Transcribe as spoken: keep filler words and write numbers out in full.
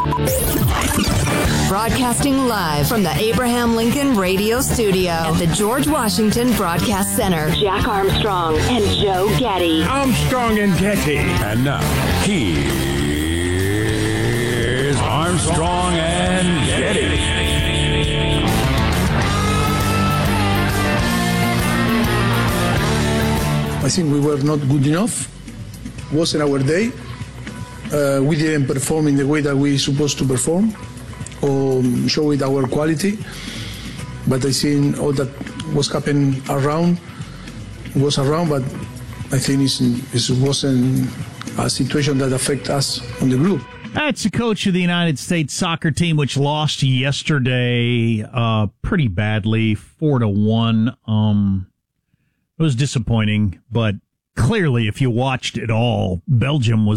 Broadcasting live from the Abraham Lincoln Radio Studio at the George Washington Broadcast Center. Jack Armstrong and Joe Getty. Armstrong and Getty. And now, here's Armstrong and Getty. I think we were not good enough. It wasn't our day. Uh, we didn't perform in the way that we supposed to perform or show it our quality. But I think all that was happening around was around, but I think it's, it wasn't a situation that affect us on the group. That's the coach of the United States soccer team, which lost yesterday uh, pretty badly, four to one. Um, it was disappointing, but clearly, if you watched it all, Belgium was